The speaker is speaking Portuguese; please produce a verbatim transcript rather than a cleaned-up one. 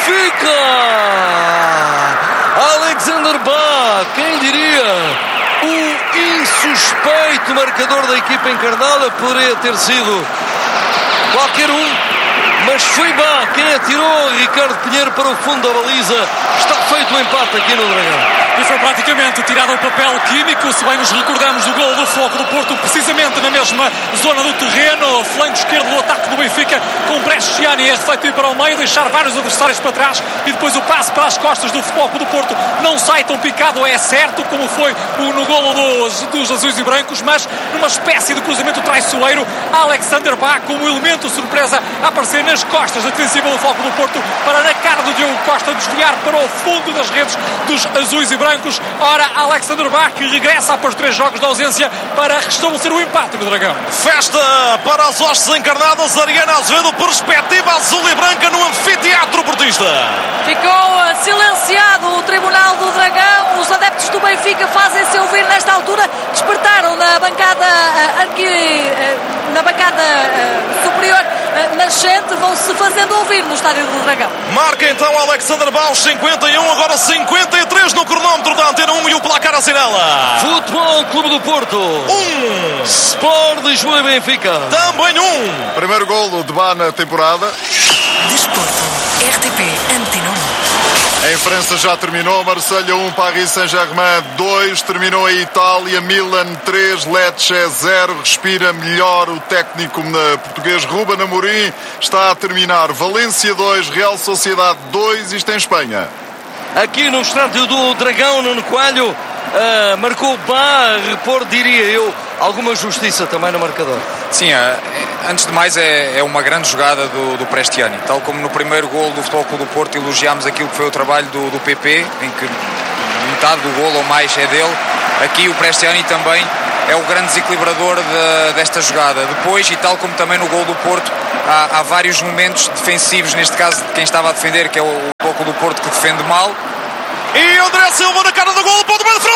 Benfica! Alexander Bah, quem diria? O insuspeito marcador da equipa encarnada poderia ter sido qualquer um, mas foi Bah quem atirou Ricardo Pinheiro para o fundo da baliza. Está feito o empate aqui no Dragão. E foi praticamente tirado o papel químico, se bem nos recordamos do gol do Futebol do Porto, precisamente na mesma zona do terreno, flanco esquerdo do ataque do Benfica, com Bresciani a refletir para o meio, deixar vários adversários para trás e depois o passe para as costas do Futebol do Porto. Não sai tão picado, é certo, como foi no golo dos, dos azuis e brancos, mas numa espécie de cruzamento traiçoeiro, Alexander Bah como elemento surpresa a aparecer nas costas da defensiva do Futebol do Porto, para na cara do Diogo Costa desviar para o fundo das redes dos azuis e brancos. Ora, Alexander Bah que regressa após três jogos de ausência para restabelecer o empate no Dragão. Festa para as hostes encarnadas. Ariana Azevedo, perspectiva azul e branca no anfiteatro portista. Ficou silenciado o Tribunal do Dragão. Os adeptos do Benfica fazem-se ouvir nesta altura. Despertaram na bancada aqui, na bancada superior nascente, vão-se fazendo ouvir no estádio do Dragão. Marca então Alexander Bah aos cinquenta e um, agora cinquenta e três no cronómetro da Antena um e o placar assinala. Futebol Clube do Porto um, Sport Lisboa e Benfica também um. Primeiro golo de Bah na temporada. Desporto, R T P Antena um. Em França já terminou, Marselha um, Paris Saint-Germain dois, terminou a Itália, Milan três, Lecce zero, respira melhor o técnico português Ruben Amorim, está a terminar, Valência dois, Real Sociedade dois, isto em Espanha. Aqui no estádio do Dragão, no Coelho, uh, marcou Bah, repor, diria eu, alguma justiça também no marcador. Sim, antes de mais é, é uma grande jogada do, do Bresciani, tal como no primeiro gol do Futebol Clube do Porto elogiámos aquilo que foi o trabalho do, do P P, em que metade do gol ou mais é dele. Aqui o Bresciani também é o grande desequilibrador de, desta jogada. Depois, e tal como também no gol do Porto, há, há vários momentos defensivos, neste caso de quem estava a defender, que é o, o Futebol Clube do Porto, que defende mal. E André Silva na cara do gol, ponto de frente.